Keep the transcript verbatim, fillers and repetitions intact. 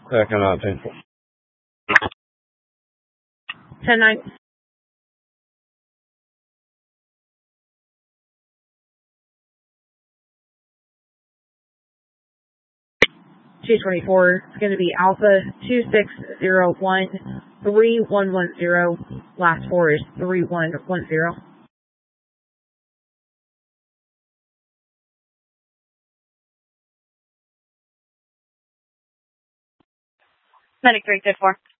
Second on ten. ten nine. two twenty-four. It's going to be Alpha two six zero one three one one zero. Last four is three one one zero. Medic three good four.